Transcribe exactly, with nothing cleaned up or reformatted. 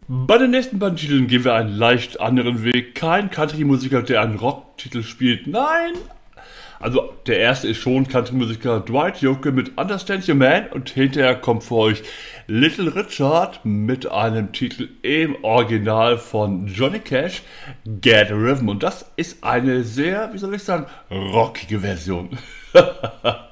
Bei den nächsten beiden Titeln gehen wir einen leicht anderen Weg. Kein Country-Musiker, der einen Rocktitel spielt. Nein! Also, der erste ist schon Country-Musiker Dwight Yoakam mit Understand Your Man und hinterher kommt für euch Little Richard mit einem Titel im Original von Johnny Cash, Get a Rhythm. Und das ist eine sehr, wie soll ich sagen, rockige Version.